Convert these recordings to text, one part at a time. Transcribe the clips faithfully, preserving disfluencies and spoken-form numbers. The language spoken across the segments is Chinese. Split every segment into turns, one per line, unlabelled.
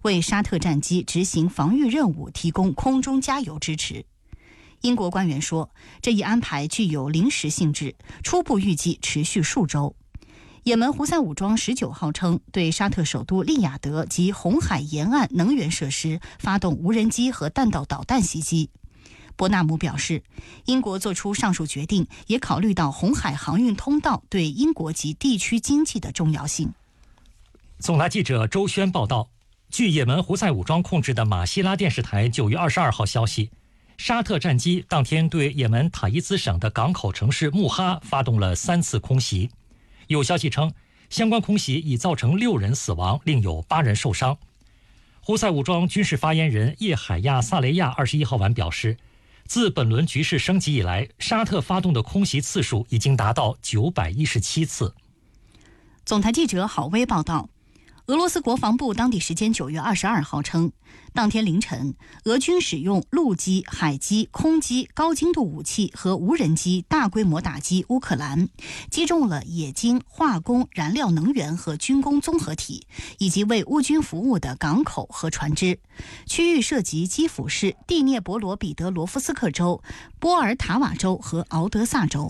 为沙特战机执行防御任务提供空中加油支持。英国官员说，这一安排具有临时性质，初步预计持续数周。也门胡塞武装十九号称，对沙特首都利雅得及红海沿岸能源设施发动无人机和弹道导弹袭击。伯纳姆表示，英国做出上述决定，也考虑到红海航运通道对英国及地区经济的重要性。
总台记者周轩报道，据也门胡塞武装控制的马希拉电视台九月二十二号消息，沙特战机当天对也门塔伊兹省的港口城市穆哈发动了三次空袭。有消息称，相关空袭已造成六人死亡，另有八人受伤。胡塞武装军事发言人叶海亚·萨雷亚二十一号晚表示，自本轮局势升级以来，沙特发动的空袭次数已经达到九百一十七次。
总台记者郝威报道，俄罗斯国防部当地时间九月二十二号称，当天凌晨，俄军使用陆基、海基、空基、高精度武器和无人机大规模打击乌克兰，击中了冶金、化工、燃料能源和军工综合体，以及为乌军服务的港口和船只。区域涉及基辅市、第聂伯罗彼得罗夫斯克州、波尔塔瓦州和敖德萨州。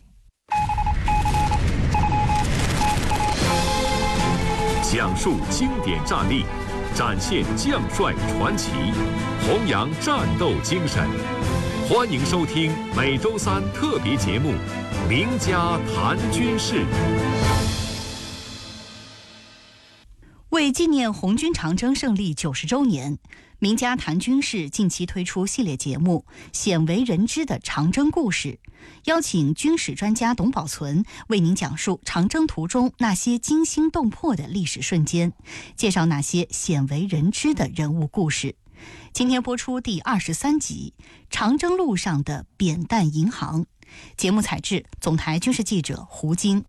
讲述经典战例，展现将帅传奇，弘扬战斗精神。欢迎收听每周三特别节目《名家谈军事》。
为纪念红军长征胜利九十周年，名家谈军事近期推出系列节目《鲜为人知的长征故事》，邀请军事专家董宝存为您讲述长征途中那些惊心动魄的历史瞬间，介绍那些鲜为人知的人物故事。今天播出第二十三集《长征路上的扁担银行》，节目采制总台军事记者胡晶。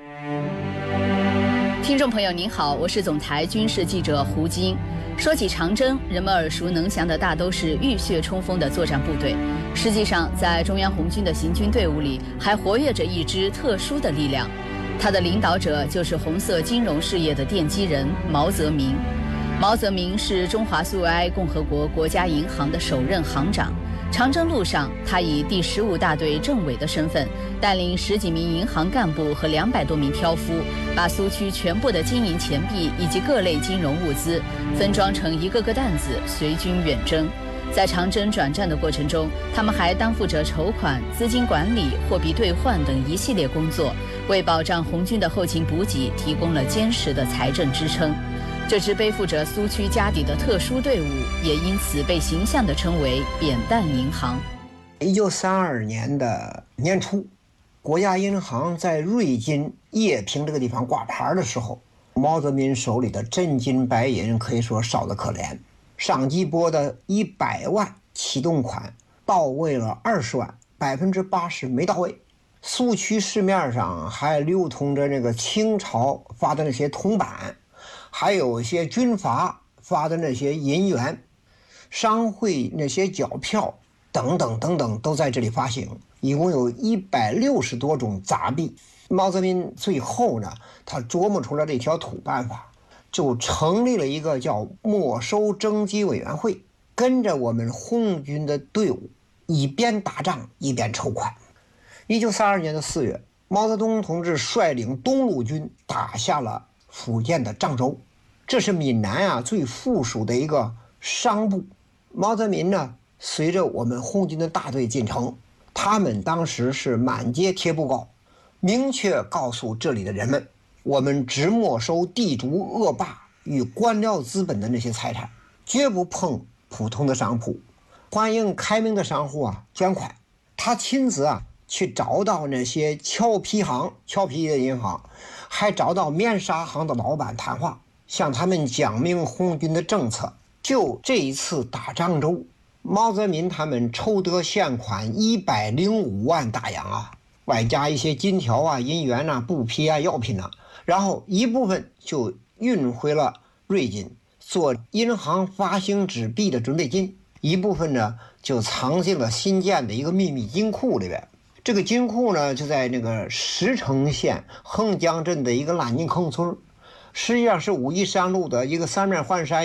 听众朋友您好，我是总台军事记者胡晶。说起长征，人们耳熟能详的大都是浴血冲锋的作战部队。实际上，在中央红军的行军队伍里，还活跃着一支特殊的力量，它的领导者就是红色金融事业的奠基人毛泽民。毛泽民是中华苏维埃共和国国家银行的首任行长。长征路上，他以第十五大队政委的身份，带领十几名银行干部和两百多名挑夫，把苏区全部的金银钱币以及各类金融物资分装成一个个担子，随军远征。在长征转战的过程中，他们还担负着筹款、资金管理、货币兑换等一系列工作，为保障红军的后勤补给提供了坚实的财政支撑。这支背负着苏区家底的特殊队伍，也因此被形象地称为扁担银行。
一九三二年的年初，国家银行在瑞金叶平这个地方挂牌的时候，毛泽民手里的真金白银可以说少得可怜。上级拨的一百万启动款到位了二十万，百分之八十没到位。苏区市面上还流通着那个清朝发的那些铜板，还有一些军阀发的那些银元，商会那些缴票等等等等都在这里发行，一共有一百六十多种杂币。毛泽民最后呢，他琢磨出了这条土办法，就成立了一个叫没收征集委员会，跟着我们红军的队伍一边打仗一边筹款。一九三二年的四月，毛泽东同志率领东路军打下了福建的漳州，这是闽南啊最富庶的一个商部。毛泽民呢，随着我们红军的大队进城，他们当时是满街贴布告，明确告诉这里的人们，我们只没收地主恶霸与官僚资本的那些财产，绝不碰普通的商铺，欢迎开明的商户啊捐款。他亲自啊去找到那些俏皮行、俏皮的银行，还找到面纱行的老板谈话，向他们讲明红军的政策。就这一次打漳州，毛泽民他们筹得现款一百零五万大洋啊，外加一些金条啊、银元啊、布匹啊、药品啊，然后一部分就运回了瑞金做银行发行纸币的准备金，一部分呢就藏进了新建的一个秘密金库里边。这个金库呢就在那个石城县横江镇的一个烂泥坑村，实际上是武夷山路的一个三面环山